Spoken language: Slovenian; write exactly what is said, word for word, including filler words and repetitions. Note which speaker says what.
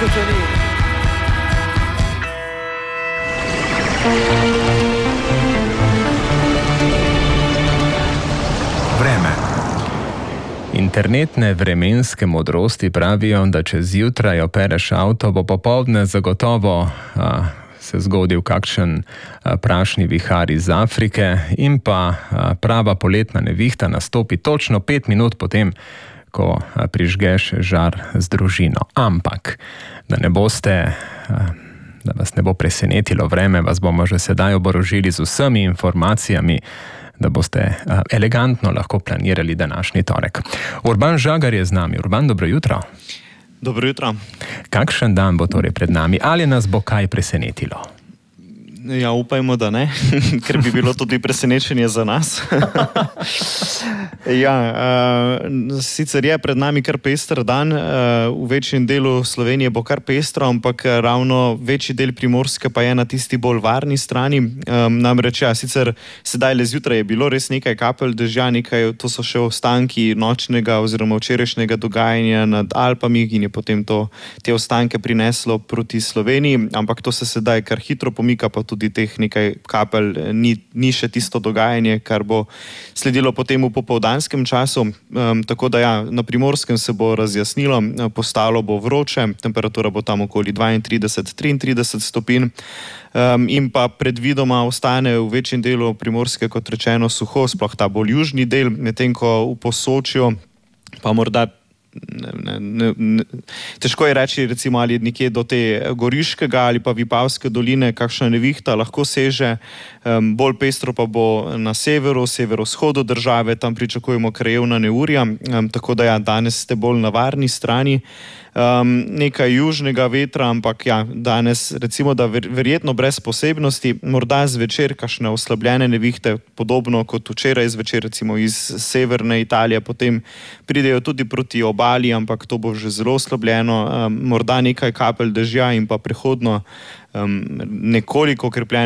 Speaker 1: zvoni.
Speaker 2: Vreme. Internetne vremenske modrosti pravijo, da če zjutraj opereš avto, bo popoldne zagotovo a, se zgodil kakšen a, prašni vihar iz Afrike in pa a, prava poletna nevihta nastopi točno pet minut potem, ko a, prižgeš žar z družino. Ampak, da ne boste... A, da vas ne bo presenetilo vreme, vas bomo že sedaj oborožili z vsemi informacijami, da boste elegantno lahko planirali današnji torek. Urban Žagar je z nami. Urban, dobro jutro.
Speaker 3: Dobro jutro.
Speaker 2: Kakšen dan bo torej pred nami? Ali nas bo kaj presenetilo?
Speaker 3: Ja, upajmo, da ne, ker bi bilo tudi presenečenje za nas. ja, uh, sicer je pred nami kar pester dan, uh, v večjem delu Slovenije bo kar pestro, ampak ravno večji del Primorske pa je na tisti bolj varni strani. Um, namreč, ja, sicer sedaj le zjutraj je bilo res nekaj kapelj dežja, nekaj, to so še ostanki nočnega oziroma včerajšnjega dogajanja nad Alpami in je potem to, te ostanke prineslo proti Sloveniji, ampak to se sedaj kar hitro pomika, pa tudi teh nekaj kapelj ni, ni še tisto dogajanje, kar bo sledilo potem v popoldanskem času. Um, tako da ja, na Primorskem se bo razjasnilo, postalo bo vroče, temperatura bo tam okoli dvaintrideset do triintrideset stopinj um, in pa predvidoma ostane v večjem delu Primorske, kot rečeno, suho, sploh ta bolj južni del, medtem ko v Posočju pa morda Ne, ne, ne, ne. Težko je reči, recimo, ali nekje do te Goriškega ali pa Vipavske doline kakšna nevihta lahko seže, um, bolj pestro pa bo na severu, severovzhodu države, tam pričakujemo krajevna neurja, um, tako da ja, danes ste bolj na varni strani. Um, nekaj južnega vetra, ampak ja, danes recimo, da ver, verjetno brez posebnosti, morda zvečer kakšne oslabljene nevihte, podobno kot včeraj zvečer, recimo iz severne Italije, potem pridejo tudi proti obali, ampak to bo že zelo oslabljeno, um, morda nekaj kapelj dežja in pa prehodno um, nekoliko okrepljene